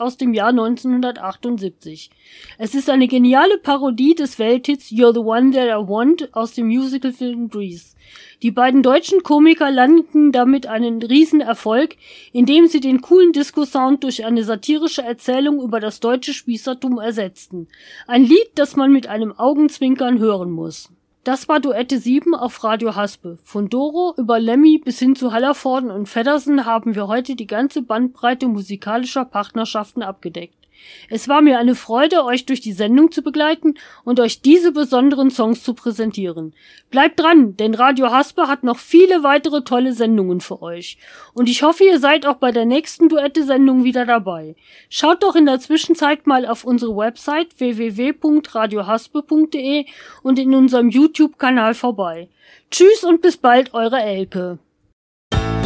aus dem Jahr 1978. Es ist eine geniale Parodie des Welthits You're the One That I Want aus dem Musicalfilm Grease. Die beiden deutschen Komiker landeten damit einen Riesenerfolg, indem sie den coolen Disco-Sound durch eine satirische Erzählung über das deutsche Spießertum ersetzten. Ein Lied, das man mit einem Augenzwinkern hören muss. Das war Duette 7 auf Radio Haspe. Von Doro über Lemmy bis hin zu Hallervorden und Feddersen haben wir heute die ganze Bandbreite musikalischer Partnerschaften abgedeckt. Es war mir eine Freude, euch durch die Sendung zu begleiten und euch diese besonderen Songs zu präsentieren. Bleibt dran, denn Radio Haspe hat noch viele weitere tolle Sendungen für euch. Und ich hoffe, ihr seid auch bei der nächsten Duette-Sendung wieder dabei. Schaut doch in der Zwischenzeit mal auf unsere Website www.radiohaspe.de und in unserem YouTube-Kanal vorbei. Tschüss und bis bald, eure Elke.